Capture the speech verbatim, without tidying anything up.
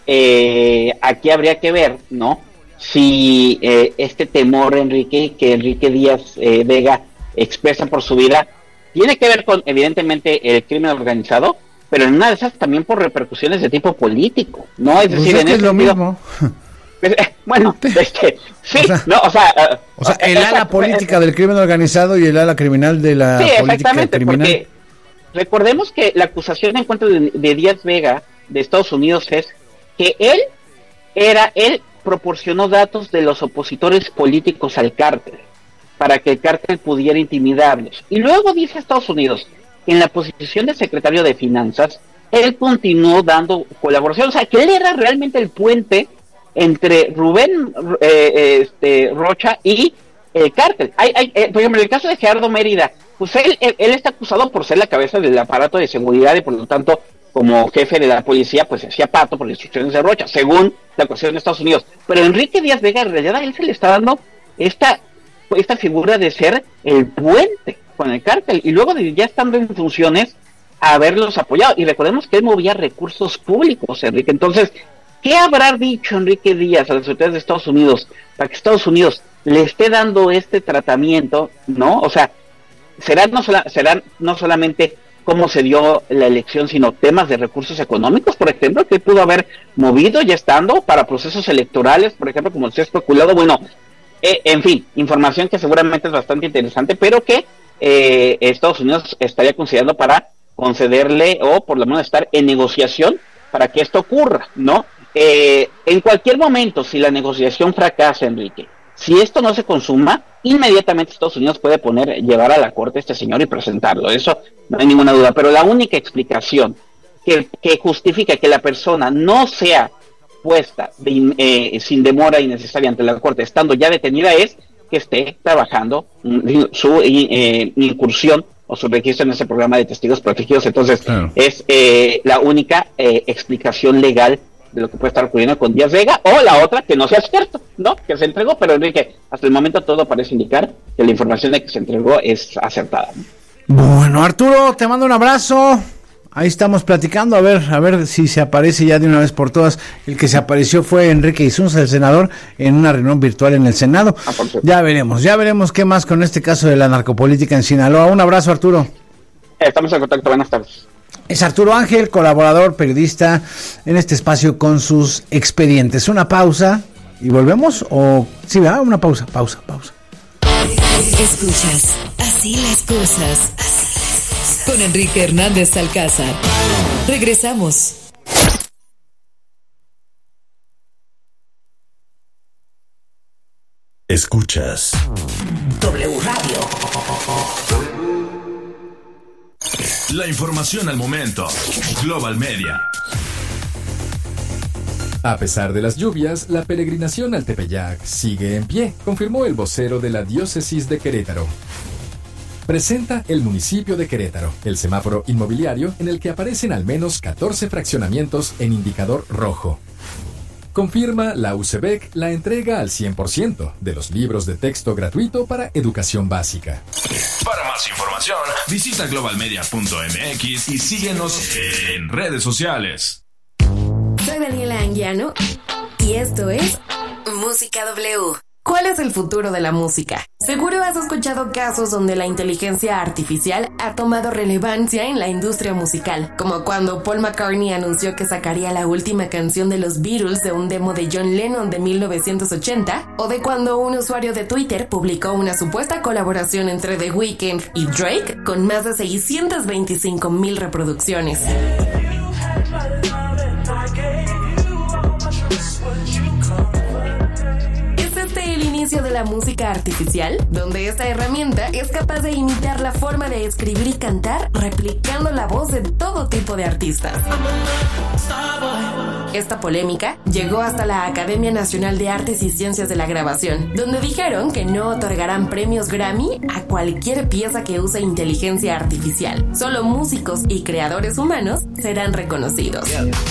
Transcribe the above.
eh, aquí habría que ver, ¿no? Si eh, este temor, Enrique, que Enrique Díaz eh, Vega expresa por su vida, tiene que ver con, evidentemente, el crimen organizado, pero en una de esas también por repercusiones de tipo político, ¿no? Es pues decir, es en que ese es lo sentido, mismo. bueno, es que sí, o sea, no, o sea, o sea, el esa, ala política del crimen organizado y el ala criminal de la sí, política exactamente, criminal. porque recordemos que la acusación en contra de, de Díaz Vega de Estados Unidos es que él era, él proporcionó datos de los opositores políticos al cártel para que el cártel pudiera intimidarlos. Y luego dice Estados Unidos, en la posición de secretario de Finanzas, él continuó dando colaboración, o sea, que él era realmente el puente entre Rubén eh, este, Rocha y el cártel. Hay, hay, eh, por ejemplo, en el caso de Gerardo Mérida, pues él, él, él está acusado por ser la cabeza del aparato de seguridad y por lo tanto, como jefe de la policía, pues se hacía pato por instrucciones de Rocha, según la acusación de Estados Unidos. Pero Enrique Díaz Vega, en realidad, a él se le está dando esta, esta figura de ser el puente con el cártel, y luego de ya estando en funciones, haberlos apoyado. Y recordemos que él movía recursos públicos, Enrique. Entonces, ¿qué habrá dicho Enrique Díaz a las autoridades de Estados Unidos para que Estados Unidos le esté dando este tratamiento, ¿no? O sea, será no, sola, será no solamente cómo se dio la elección, sino temas de recursos económicos, por ejemplo, que pudo haber movido ya estando para procesos electorales, por ejemplo, como se ha especulado. Bueno, eh, en fin, información que seguramente es bastante interesante, pero que eh, Estados Unidos estaría considerando para concederle o por lo menos estar en negociación para que esto ocurra, ¿no? Eh, en cualquier momento, si la negociación fracasa, Enrique, si esto no se consuma, inmediatamente Estados Unidos puede poner, llevar a la corte a este señor y presentarlo, eso no hay ninguna duda, pero la única explicación que, que justifica que la persona no sea puesta de, eh, sin demora innecesaria ante la corte, estando ya detenida, es que esté trabajando su eh, incursión o su registro en ese programa de testigos protegidos. Entonces, claro, es eh, la única eh, explicación legal de lo que puede estar ocurriendo con Díaz Vega, o la otra, que no sea cierto, ¿no? Que se entregó, pero Enrique, hasta el momento todo parece indicar que la información de que se entregó es acertada, ¿no? Bueno, Arturo, te mando un abrazo. Ahí estamos platicando, a ver, a ver si se aparece ya de una vez por todas. El que se apareció fue Enrique Isunza, el senador, en una reunión virtual en el Senado. Ah, ya veremos, ya veremos qué más con este caso de la narcopolítica en Sinaloa. Un abrazo, Arturo. Estamos en contacto, buenas tardes. Es Arturo Ángel, colaborador, periodista en este espacio con sus expedientes. Una pausa y volvemos, o sí, ¿verdad? Una pausa, pausa, pausa. Escuchas, así las cosas. Así con Enrique Hernández Alcázar. Regresamos. Escuchas W Radio. La información al momento. Global Media. A pesar de las lluvias, la peregrinación al Tepeyac sigue en pie, confirmó el vocero de la diócesis de Querétaro. Presenta el municipio de Querétaro, el semáforo inmobiliario en el que aparecen al menos catorce fraccionamientos en indicador rojo. Confirma la U C B E C la entrega al cien por ciento de los libros de texto gratuito para educación básica. Para más información, visita global media punto m x y síguenos en redes sociales. Soy Daniela Anguiano y esto es Música W. ¿Cuál es el futuro de la música? Seguro has escuchado casos donde la inteligencia artificial ha tomado relevancia en la industria musical, como cuando Paul McCartney anunció que sacaría la última canción de los Beatles de un demo de John Lennon de mil novecientos ochenta, o de cuando un usuario de Twitter publicó una supuesta colaboración entre The Weeknd y Drake con más de seiscientas veinticinco mil reproducciones. El inicio de la música artificial, donde esta herramienta es capaz de imitar la forma de escribir y cantar, replicando la voz de todo tipo de artistas. Esta polémica llegó hasta la Academia Nacional de Artes y Ciencias de la Grabación, donde dijeron que no otorgarán premios Grammy a cualquier pieza que use inteligencia artificial. Solo músicos y creadores humanos serán reconocidos.